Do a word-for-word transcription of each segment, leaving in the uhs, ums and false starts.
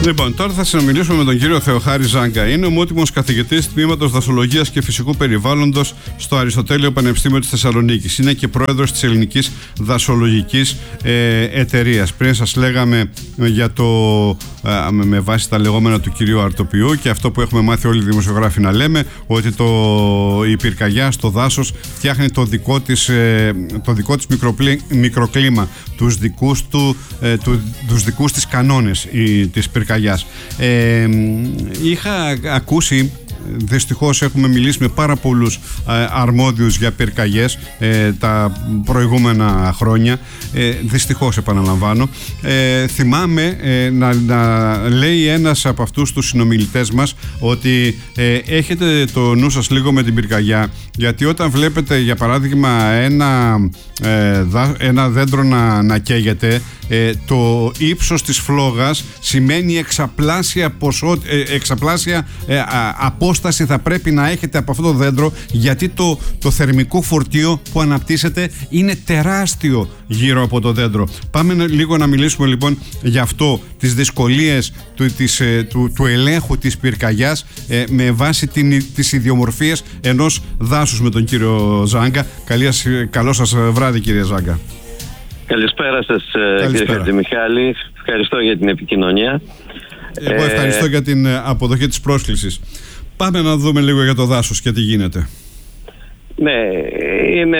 Λοιπόν, τώρα θα συνομιλήσουμε με τον κύριο Θεοχάρη Ζάγκα. Είναι ομότιμος καθηγητής τμήματος Δασολογίας και Φυσικού Περιβάλλοντος στο Αριστοτέλειο Πανεπιστήμιο της Θεσσαλονίκης. Είναι και πρόεδρος της Ελληνικής Δασολογικής ε, Εταιρείας. Πριν σας λέγαμε για το, ε, με βάση τα λεγόμενα του κυρίου Αρτοπιού και αυτό που έχουμε μάθει όλοι οι δημοσιογράφοι να λέμε, ότι το, η πυρκαγιά στο δάσος φτιάχνει το δικό της, ε, το δικό της μικροκλί, μικροκλίμα, τους δικούς, του, ε, του, τους δικούς της κανόνες η, της πυρκαγιάς. Ε, είχα ακούσει, δυστυχώς έχουμε μιλήσει με πάρα πολλούς ε, αρμόδιους για πυρκαγιές ε, τα προηγούμενα χρόνια, ε, δυστυχώς επαναλαμβάνω. ε, θυμάμαι ε, να, να λέει ένας από αυτούς τους συνομιλητές μας ότι ε, έχετε το νου σας λίγο με την πυρκαγιά, γιατί όταν βλέπετε για παράδειγμα ένα, ε, δά, ένα δέντρο να, να καίγεται, ε, το ύψος της φλόγας σημαίνει εξαπλάσια, ποσό, ε, εξαπλάσια ε, α, απόσταση θα πρέπει να έχετε από αυτό το δέντρο, γιατί το, το θερμικό φορτίο που αναπτύσσεται είναι τεράστιο γύρω από το δέντρο. Πάμε λίγο να μιλήσουμε λοιπόν για αυτό, τις δυσκολίες του, της, του, του ελέγχου της πυρκαγιάς ε, με βάση την, τις ιδιομορφίες ενός δάσους με τον κύριο Ζάγκα. Καλή, καλό σας βράδυ κύριε Ζάγκα. Καλησπέρα σας. Καλησπέρα. Κύριε Χατζημιχάλη. Ευχαριστώ για την επικοινωνία. Εγώ ευχαριστώ ε... για την αποδοχή της πρόσκλησης. Πάμε να δούμε λίγο για το δάσος και τι γίνεται. Ναι, είναι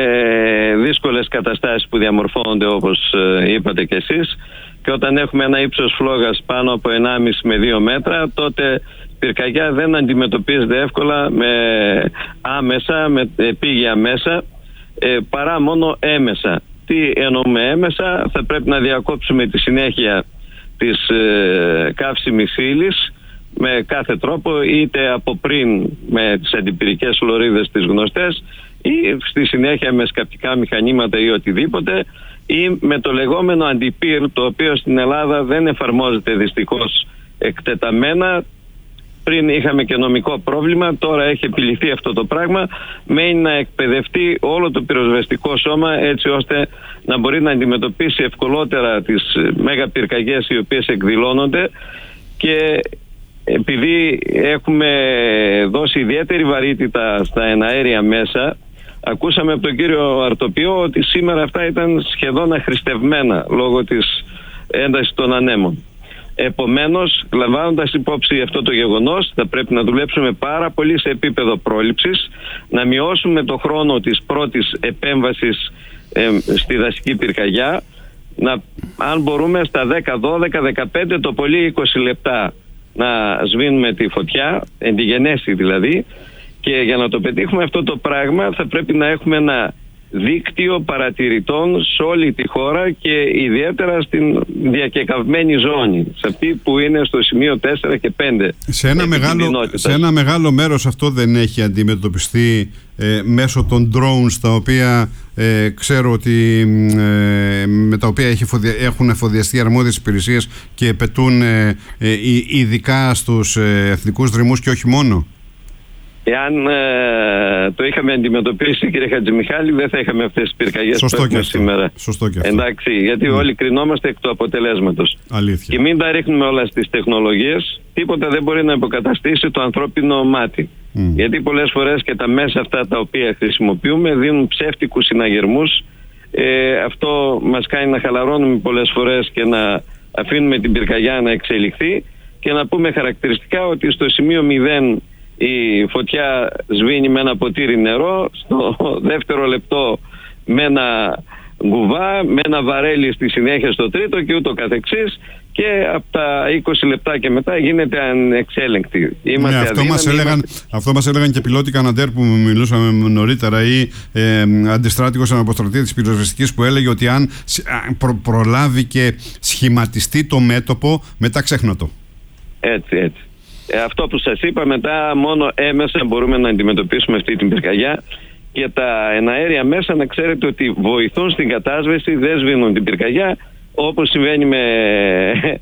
δύσκολες καταστάσεις που διαμορφώνονται, όπως είπατε κι εσείς, και όταν έχουμε ένα ύψος φλόγας πάνω από ενάμιση με δύο μέτρα, τότε η πυρκαγιά δεν αντιμετωπίζεται εύκολα με άμεσα, με επίγεια μέσα, παρά μόνο έμεσα. Τι εννοούμε έμεσα? Θα πρέπει να διακόψουμε τη συνέχεια της ε, καύσιμης ύλης με κάθε τρόπο, είτε από πριν με τις αντιπυρικές φλωρίδες τις γνωστές, ή στη συνέχεια με σκαπτικά μηχανήματα ή οτιδήποτε, ή με το λεγόμενο αντιπύρ, το οποίο στην Ελλάδα δεν εφαρμόζεται δυστυχώς εκτεταμένα. Πριν είχαμε και νομικό πρόβλημα, τώρα έχει επιληθεί αυτό το πράγμα. Μένει να εκπαιδευτεί όλο το πυροσβεστικό σώμα, έτσι ώστε να μπορεί να αντιμετωπίσει ευκολότερα τις μέγα πυρκαγιές οι οποίες εκδηλώνονται. Και επειδή έχουμε δώσει ιδιαίτερη βαρύτητα στα εναέρια μέσα, ακούσαμε από τον κύριο Αρτοπιό ότι σήμερα αυτά ήταν σχεδόν αχρηστευμένα λόγω της έντασης των ανέμων. Επομένως, λαμβάνοντας υπόψη αυτό το γεγονός, θα πρέπει να δουλέψουμε πάρα πολύ σε επίπεδο πρόληψης, να μειώσουμε το χρόνο της πρώτης επέμβασης ε, στη δασική πυρκαγιά, να, αν μπορούμε στα δέκα, δώδεκα, δεκαπέντε, το πολύ είκοσι λεπτά να σβήνουμε τη φωτιά, εν τη γενέση δηλαδή, και για να το πετύχουμε αυτό το πράγμα θα πρέπει να έχουμε ένα δίκτυο παρατηρητών σε όλη τη χώρα και ιδιαίτερα στην διακεκαυμένη ζώνη, σε αυτή που είναι στο σημείο τέσσερα και πέντε. Σε ένα, μεγάλο, σε ένα μεγάλο μέρος αυτό δεν έχει αντιμετωπιστεί ε, μέσω των drones, τα οποία ε, ξέρω ότι ε, με τα οποία έχει φοδια, έχουν εφοδιαστεί αρμόδιες υπηρεσίες και πετούν ε, ε, ειδικά στους ε, εθνικούς δρυμούς και όχι μόνο. Εάν ε, το είχαμε αντιμετωπίσει, κύριε Χατζημιχάλη, δεν θα είχαμε αυτές τις πυρκαγιές που έχουμε σήμερα. Σωστό και αυτό. Εντάξει, γιατί mm. όλοι κρινόμαστε εκ του αποτελέσματος. Αλήθεια. Και μην τα ρίχνουμε όλα στις τεχνολογίες. Τίποτα δεν μπορεί να υποκαταστήσει το ανθρώπινο μάτι. Mm. Γιατί πολλές φορές και τα μέσα αυτά τα οποία χρησιμοποιούμε δίνουν ψεύτικους συναγερμούς. Ε, αυτό μας κάνει να χαλαρώνουμε πολλές φορές και να αφήνουμε την πυρκαγιά να εξελιχθεί και να πούμε χαρακτηριστικά ότι στο σημείο μηδέν η φωτιά σβήνει με ένα ποτήρι νερό, στο δεύτερο λεπτό με ένα γκουβά, με ένα βαρέλι στη συνέχεια στο τρίτο και ούτω καθεξής, και από τα είκοσι λεπτά και μετά γίνεται ανεξέλεγκτη. Είμαστε ναι, αυτό, αδύναμοι, μας έλεγαν, είμαστε... αυτό μας έλεγαν και πιλότοι Καναντέρ που μιλούσαμε νωρίτερα, ή ε, αντιστράτηγος αναποστρατή της πυροσβεστικής, που έλεγε ότι αν προ, προλάβει και σχηματιστεί το μέτωπο, μετά ξέχνω το. Έτσι, έτσι. Ε, αυτό που σας είπα, μετά μόνο έμεσα μπορούμε να αντιμετωπίσουμε αυτή την πυρκαγιά, και τα εναέρια μέσα να ξέρετε ότι βοηθούν στην κατάσβεση, δεν σβήνουν την πυρκαγιά, όπως συμβαίνει με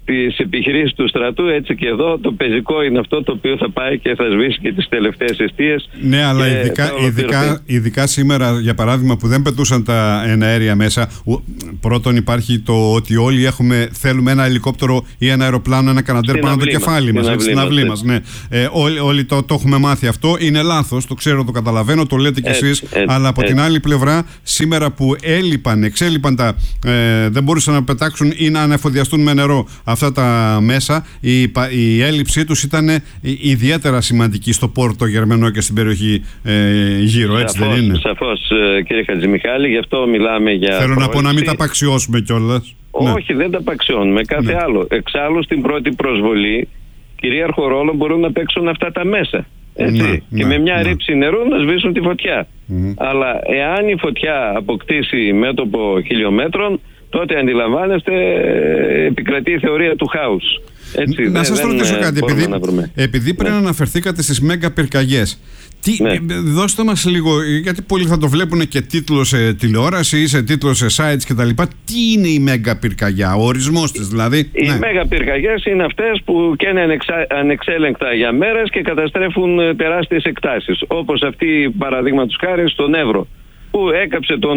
στις επιχειρήσεις του στρατού, έτσι και εδώ το πεζικό είναι αυτό το οποίο θα πάει και θα σβήσει και τις τελευταίες εστίες. Ναι, αλλά ειδικά, ειδικά, ειδικά σήμερα, για παράδειγμα, που δεν πετούσαν τα εναέρια μέσα, πρώτον υπάρχει το ότι όλοι έχουμε, θέλουμε ένα ελικόπτερο ή ένα αεροπλάνο, ένα καναντέρ πάνω το κεφάλι μας, στην αυλή μας. Ναι. Ε, όλοι όλοι το, το έχουμε μάθει αυτό. Είναι λάθος, το ξέρω, το καταλαβαίνω, το λέτε κι εσείς, αλλά από έτσι. Την άλλη πλευρά, σήμερα που έλειπαν, εξέλιπαν τα, ε, δεν μπορούσαν να πετάξουν ή να ανεφοδιαστούν με νερό αυτά τα μέσα, η, η έλλειψή τους ήταν ιδιαίτερα σημαντική στο Πόρτο Γερμανό και στην περιοχή ε, γύρω, έτσι σαφώς, δεν είναι? Σαφώς, κύριε Χατζημιχάλη, γι' αυτό μιλάμε για. Θέλω πρόληψη. Να πω να μην τα απαξιώσουμε κιόλας. Όχι, ναι. δεν τα απαξιώνουμε, κάθε ναι. άλλο. Εξάλλου στην πρώτη προσβολή κυρίαρχο ρόλο μπορούν να παίξουν αυτά τα μέσα. Έτσι. Ναι, και ναι, με μια ναι. ρήψη νερού να σβήσουν τη φωτιά. Mm. Αλλά εάν η φωτιά αποκτήσει μέτωπο χιλιόμετρων, τότε αντιλαμβάνεστε επικρατεί η θεωρία του χάους. Έτσι, να σας ρωτήσω κάτι, επειδή, επειδή πριν ναι. αναφερθήκατε στις μέγα πυρκαγιές. Τι, ναι. Δώστε μας λίγο, γιατί πολλοί θα το βλέπουν και τίτλο σε τηλεόραση ή σε τίτλο σε sites κτλ. Τι είναι η μέγα πυρκαγιά, ο ορισμός της δηλαδή? Οι ναι. μέγα πυρκαγιές είναι αυτές που καίνε ανεξα... ανεξέλεγκτα για μέρες και καταστρέφουν τεράστιες εκτάσεις. Όπως αυτή, παραδείγματος χάρη, στον Εύρο, που έκαψε τον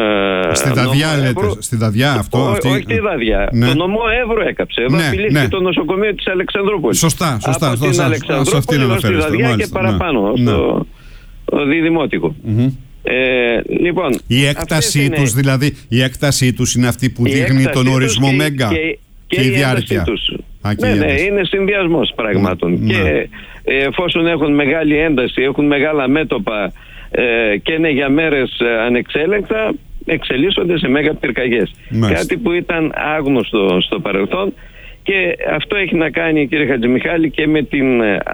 Στη Δαδιά λέτε, στη Δαδιά αυτό? Ό, αυτή... Όχι τη Δαδιά, ναι. τον νομό Εύρο έκαψε. Εδώ ναι, απειλήθηκε ναι. το νοσοκομείο της Αλεξανδρούπολης. Σωστά, σωστά. Από την Αλεξανδρούπολη ως τη Δαδιά και παραπάνω, ναι. στο ναι. διδημότικο. Mm-hmm. Ε, λοιπόν, η έκτασή είναι... τους δηλαδή, η έκτασή τους είναι αυτή που δείχνει τον ορισμό και, μέγα και, και, και η διάρκεια. Α, ναι, ναι, είναι συνδυασμός πραγμάτων. Mm. Και ε, εφόσον έχουν μεγάλη ένταση, έχουν μεγάλα μέτωπα ε, και είναι για μέρες ε, ανεξέλεγκτα, εξελίσσονται σε μέγα πυρκαγιές. Κάτι που ήταν άγνωστο στο παρελθόν. Και αυτό έχει να κάνει, κύριε Χατζημιχάλη, και με την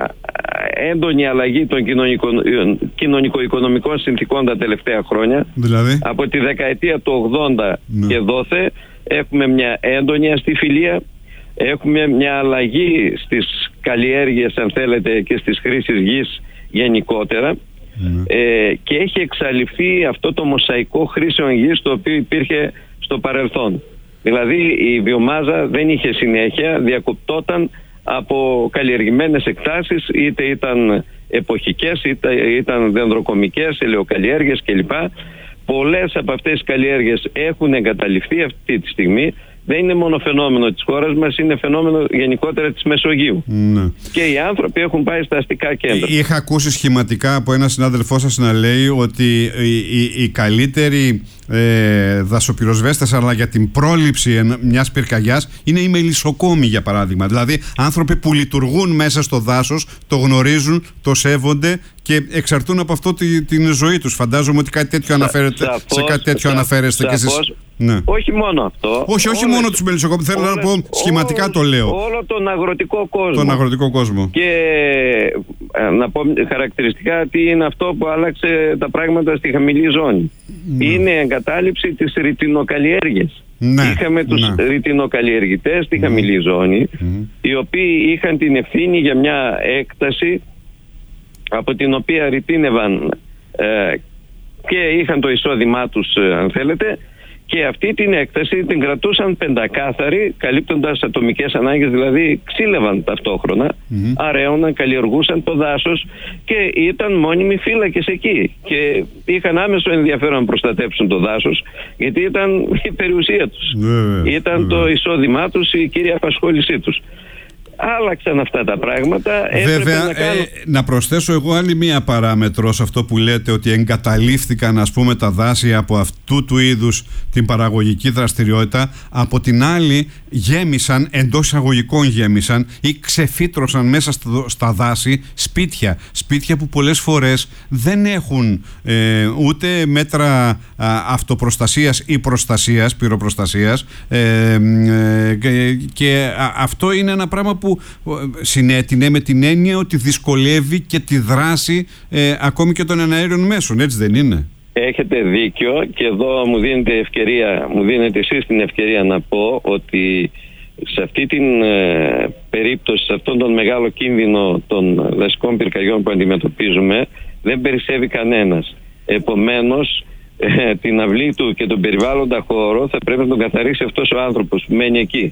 έντονη αλλαγή των κοινωνικο-οικονομικών συνθήκων τα τελευταία χρόνια. Δηλαδή? Από τη δεκαετία του ογδόντα ναι. και δόθε έχουμε μια έντονη αστιφιλία, έχουμε μια αλλαγή στις καλλιέργειες, αν θέλετε, και στις χρήσεις γης γενικότερα. Ναι. Ε, και έχει εξαλειφθεί αυτό το μοσαϊκό χρήσεων γης το οποίο υπήρχε στο παρελθόν. Δηλαδή η βιομάζα δεν είχε συνέχεια, διακοπτόταν από καλλιεργημένες εκτάσεις, είτε ήταν εποχικές, είτε ήταν δενδροκομικές, ελαιοκαλλιέργειες κλπ. Πολλές από αυτές τις καλλιέργειες έχουν εγκαταλειφθεί αυτή τη στιγμή. Δεν είναι μόνο φαινόμενο της χώρας μας, είναι φαινόμενο γενικότερα της Μεσογείου. Ναι. Και οι άνθρωποι έχουν πάει στα αστικά κέντρα. Είχα ακούσει σχηματικά από έναν συνάδελφό σας να λέει ότι οι, οι, οι καλύτεροι ε, δασοπυροσβέστες, αλλά για την πρόληψη μιας πυρκαγιάς, είναι οι μελισσοκόμοι, για παράδειγμα. Δηλαδή άνθρωποι που λειτουργούν μέσα στο δάσος, το γνωρίζουν, το σέβονται και εξαρτούν από αυτό τη, την ζωή τους. Φαντάζομαι ότι κάτι τέτοιο αναφέρεται, σαφώς, σε κάτι τέτοιο σα, αναφέρεστε κι εσείς. Ναι. Όχι μόνο αυτό. Όχι, όχι όλες, μόνο τους μελισσοκόμους. Θέλω όλες, να πω σχηματικά όλες, το λέω. Όλο τον αγροτικό κόσμο. Τον αγροτικό κόσμο. Και να πω χαρακτηριστικά τι είναι αυτό που άλλαξε τα πράγματα στη χαμηλή ζώνη. Ναι. Είναι η εγκατάλειψη της ρητινοκαλλιέργειας. Ναι. Είχαμε τους ναι. ρητινοκαλλιεργητές στη ναι. χαμηλή ζώνη, mm. οι οποίοι είχαν την ευθύνη για μια έκταση από την οποία ρητίνευαν ε, και είχαν το εισόδημά τους, ε, αν θέλετε, και αυτή την έκταση την κρατούσαν πεντακάθαρη, καλύπτοντας ατομικές ανάγκες, δηλαδή ξύλευαν ταυτόχρονα, mm-hmm. αραίωναν, καλλιεργούσαν το δάσος και ήταν μόνιμοι φύλακες εκεί και είχαν άμεσο ενδιαφέρον να προστατέψουν το δάσος, γιατί ήταν η περιουσία τους, mm-hmm. ήταν mm-hmm. το εισόδημά τους, η κύρια απασχόλησή τους. Άλλαξαν αυτά τα πράγματα. Βέβαια, να, κάνω... ε, να προσθέσω εγώ άλλη μία παράμετρο σε αυτό που λέτε, ότι εγκαταλείφθηκαν, ας πούμε, τα δάση από αυτού του είδους την παραγωγική δραστηριότητα. Από την άλλη γέμισαν, εντός εισαγωγικών γέμισαν ή ξεφύτρωσαν μέσα στο, στα δάση σπίτια. Σπίτια που πολλές φορές δεν έχουν ε, ούτε μέτρα α, αυτοπροστασίας ή προστασίας, πυροπροστασίας ε, ε, και, και α, αυτό είναι ένα πράγμα που συνέτεινε με την έννοια ότι δυσκολεύει και τη δράση ε, ακόμη και των εναέριων μέσων, έτσι δεν είναι? Έχετε δίκιο και εδώ μου δίνετε ευκαιρία, μου δίνετε εσείς την ευκαιρία να πω ότι σε αυτή την ε, περίπτωση, σε αυτόν τον μεγάλο κίνδυνο των δασικών πυρκαγιών που αντιμετωπίζουμε, δεν περισσεύει κανένας. Επομένως, ε, την αυλή του και τον περιβάλλοντα χώρο θα πρέπει να τον καθαρίσει αυτός ο άνθρωπος που μένει εκεί.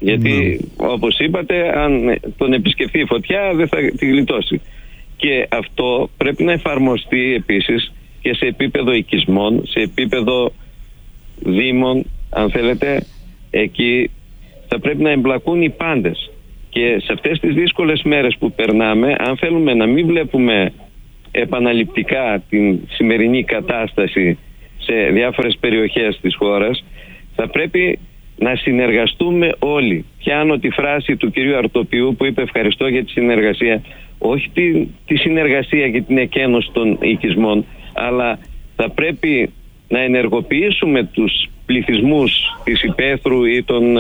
Γιατί mm. όπως είπατε, αν τον επισκεφθεί η φωτιά δεν θα τη γλιτώσει. Και αυτό πρέπει να εφαρμοστεί επίσης και σε επίπεδο οικισμών, σε επίπεδο δήμων, αν θέλετε. Εκεί θα πρέπει να εμπλακούν οι πάντες. Και σε αυτές τις δύσκολες μέρες που περνάμε, αν θέλουμε να μην βλέπουμε επαναληπτικά την σημερινή κατάσταση σε διάφορες περιοχές της χώρας, θα πρέπει να συνεργαστούμε όλοι. Πιάνω τη φράση του κυρίου Αρτοπιού που είπε ευχαριστώ για τη συνεργασία. Όχι τη, τη συνεργασία για την εκένωση των οικισμών, αλλά θα πρέπει να ενεργοποιήσουμε τους πληθυσμούς της υπαίθρου ή των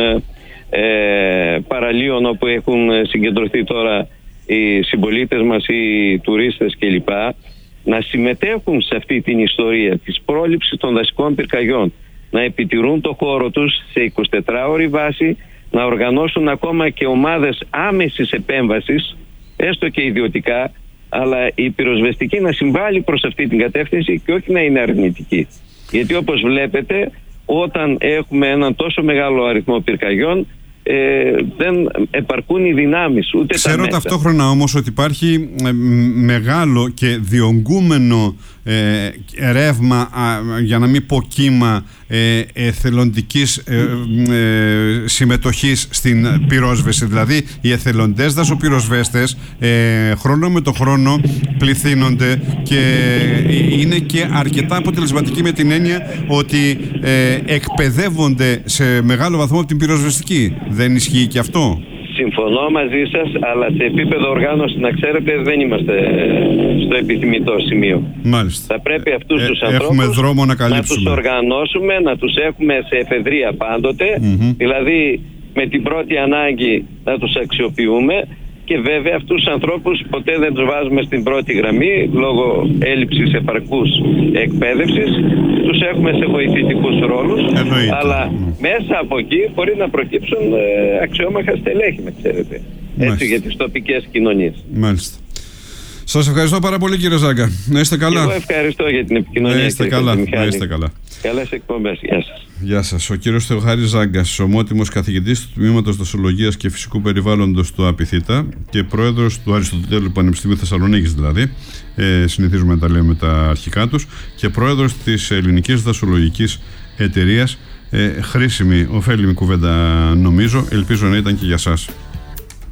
ε, παραλίων όπου έχουν συγκεντρωθεί τώρα οι συμπολίτες μας, οι τουρίστες κλπ, να συμμετέχουν σε αυτή την ιστορία της πρόληψης των δασικών πυρκαγιών, να επιτηρούν το χώρο τους σε εικοσιτετράωρη βάση, να οργανώσουν ακόμα και ομάδες άμεσης επέμβασης, έστω και ιδιωτικά, αλλά η πυροσβεστική να συμβάλλει προς αυτή την κατεύθυνση και όχι να είναι αρνητική. Γιατί όπως βλέπετε, όταν έχουμε έναν τόσο μεγάλο αριθμό πυρκαγιών, Ε, δεν επαρκούν οι δυνάμεις ούτε Ξέρω τα μέσα. Ταυτόχρονα όμως ότι υπάρχει ε, μεγάλο και διονγκούμενο ε, ρεύμα, α, για να μην πω κύμα, ε, εθελοντικής ε, ε, συμμετοχής στην πυρόσβεση. Δηλαδή οι εθελοντές δασοπυροσβέστες ε, χρόνο με το χρόνο πληθύνονται και είναι και αρκετά αποτελεσματικοί, με την έννοια ότι ε, εκπαιδεύονται σε μεγάλο βαθμό από την πυροσβεστική. Δεν ισχύει και αυτό? Συμφωνώ μαζί σας, αλλά σε επίπεδο οργάνωση, να ξέρετε, δεν είμαστε στο επιθυμητό σημείο. Μάλιστα. Θα πρέπει αυτούς ε, τους ανθρώπους έχουμε δρόμο να, να τους οργανώσουμε, να τους έχουμε σε εφεδρεία πάντοτε, mm-hmm. δηλαδή με την πρώτη ανάγκη να τους αξιοποιούμε, και βέβαια αυτούς τους ανθρώπους ποτέ δεν τους βάζουμε στην πρώτη γραμμή λόγω έλλειψης επαρκούς εκπαίδευσης. Τους έχουμε σε βοηθητικούς ρόλους. Εννοείται. Αλλά μέσα από εκεί μπορεί να προκύψουν ε, αξιόμαχα στελέχη, με ξέρετε. Έτσι, για τις τοπικές κοινωνίες. Μάλιστα. Σας ευχαριστώ πάρα πολύ, κύριε Ζάγκα. Να είστε καλά. Εγώ ευχαριστώ για την επικοινωνία. Να είστε καλά. Να είστε καλά. Καλές εκπομπές. Γεια σας. Γεια σας. Ο κύριος Θεοχάρης Ζάγκας, ομότιμος καθηγητής του Τμήματος Δασολογίας και Φυσικού Περιβάλλοντος του ΑΠΙΘΙΤΑ και πρόεδρος του Αριστοτέλειου Πανεπιστημίου Θεσσαλονίκης, δηλαδή, ε, συνηθίζουμε να τα λέμε τα αρχικά τους, και πρόεδρος της Ελληνικής Δασολογικής Εταιρείας. Ε, χρήσιμη, ωφέλιμη κουβέντα νομίζω, ελπίζω να ήταν και για σας.